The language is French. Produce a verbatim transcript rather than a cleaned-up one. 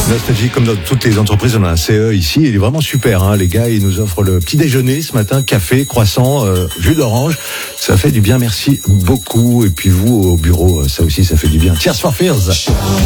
Nostalgie, comme dans toutes les entreprises, on a un C E ici, il est vraiment super, hein. Les gars, ils nous offrent le petit déjeuner ce matin, café, croissant, euh, jus d'orange, ça fait du bien, merci beaucoup. Et puis vous, au bureau, ça aussi, ça fait du bien. Tears for Fears.